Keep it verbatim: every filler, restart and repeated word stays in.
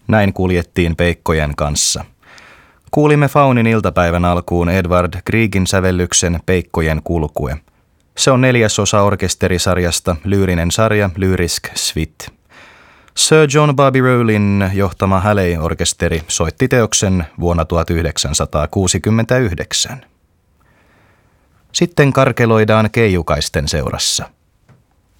Näin kuljettiin peikkojen kanssa. Kuulimme Faunin iltapäivän alkuun Edvard Griegin sävellyksen Peikkojen kulkue. Se on neljäsosa orkesterisarjasta Lyyrinen sarja Lyrisk Suite. Sir John Bobby Rowlin johtama Halley-orkesteri soitti teoksen vuonna tuhatyhdeksänsataakuusikymmentäyhdeksän. Sitten karkeloidaan keijukaisten seurassa.